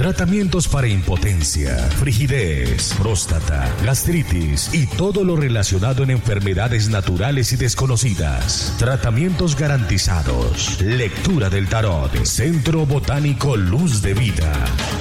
Tratamientos para impotencia, frigidez, próstata, gastritis y todo lo relacionado en enfermedades naturales y desconocidas. Tratamientos garantizados. Lectura del tarot. Centro Botánico Luz de Vida.